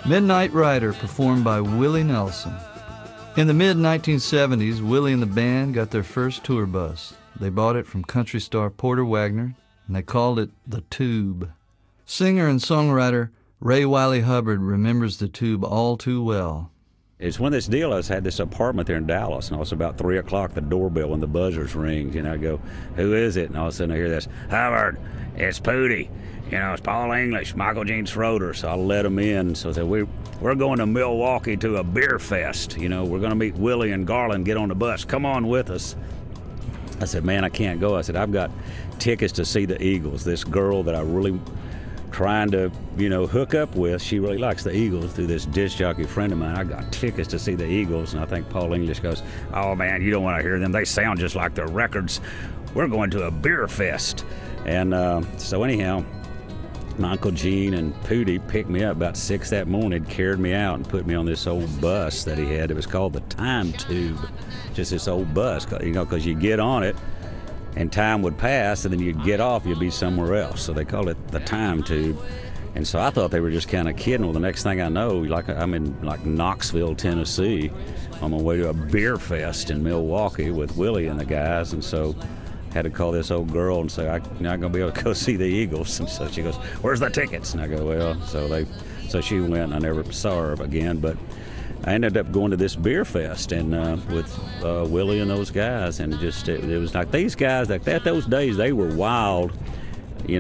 Midnight Rider, performed by Willie Nelson. In the mid-1970s, Willie and the band got their first tour bus. They bought it from country star Porter Wagoner, and they called it the Tube. Singer and songwriter Ray Wiley Hubbard remembers the Tube all too well. It's when this deal, I had this apartment there in Dallas, and it was about 3 o'clock, the doorbell, when the buzzers rings, and I go, "Who is it?" And all of a sudden I hear this, "Hubbard, it's Pooty. It's Paul English, Michael Gene Schroeder." So I let him in. So I said, we're going to Milwaukee to a beer fest. We're going to meet Willie and Garland, get on the bus. Come on with us. I said, "Man, I can't go." I said, "I've got tickets to see the Eagles. This girl that I really trying to, hook up with, she really likes the Eagles through this disc jockey friend of mine. I got tickets to see the Eagles." And I think Paul English goes, "Oh, man, you don't want to hear them. They sound just like their records. We're going to a beer fest." And so anyhow, my Uncle Gene and Pooty picked me up about 6 that morning, carried me out, and put me on this old bus that he had. It was called the Time Tube, just this old bus, because you get on it, and time would pass, and then you'd get off, you'd be somewhere else. So they called it the Time Tube. And so I thought they were just kind of kidding. Well, the next thing I know, I'm in Knoxville, Tennessee, on my way to a beer fest in Milwaukee with Willie and the guys. And so had to call this old girl and say, "I'm not going to be able to go see the Eagles." And so she goes, "Where's the tickets?" And I go, "Well," so she went, and I never saw her again. But I ended up going to this beer fest and with Willie and those guys, and it was like these guys, like that, those days they were wild. They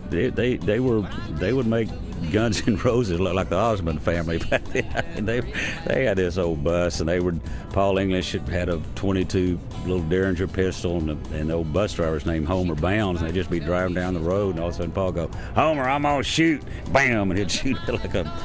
would make Guns N' Roses look like the Osmond family back then. They had this old bus, and Paul English had a .22 little Derringer pistol, and the old bus driver's named Homer Bounds, and they'd just be driving down the road, and all of a sudden Paul go, "Homer, I'm gonna shoot!" Bam, and he'd shoot like a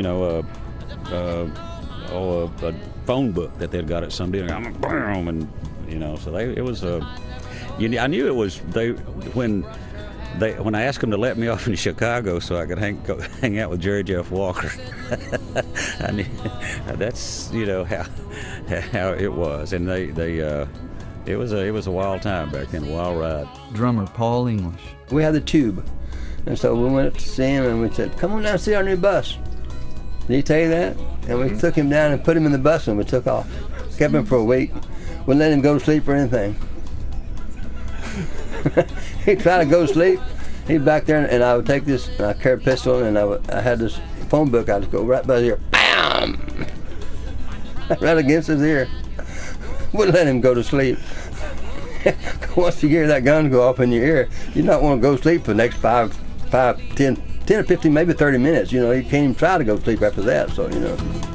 phone book that they'd got at some deal. I'm boom, and so it was I knew it was when I asked them to let me off in Chicago so I could hang out with Jerry Jeff Walker. I knew, that's how it was, and it was a wild time back then, a wild ride. Drummer Paul English. We had the Tube, and so we went up to see him, and we said, "Come on down and see our new bus." Did he tell you that? And we took him down and put him in the bus, and we took off. Kept him for a week. Wouldn't let him go to sleep or anything. He'd try to go to sleep. He'd back there, and I would take this, and I carried a pistol, and I had this phone book. I'd just go right by his ear, bam, right against his ear. Wouldn't let him go to sleep. Once you hear that gun go off in your ear, you don't want to go to sleep for the next 10 or 15, maybe 30 minutes. You can't even try to go to sleep after that. So